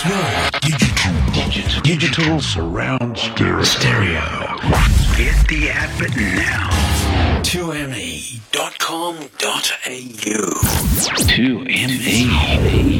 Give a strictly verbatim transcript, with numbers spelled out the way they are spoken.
Digital, digital, digital surround stereo. stereo. Get the app now. two m e dot com dot a u. two M E